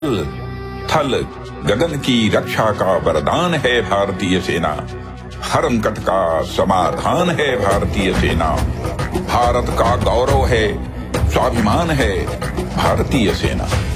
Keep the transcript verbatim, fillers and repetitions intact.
थल गगन की रक्षा का वरदान है भारतीय सेना। हर संकट का समाधान है भारतीय सेना। भारत का गौरव है, स्वाभिमान है भारतीय सेना।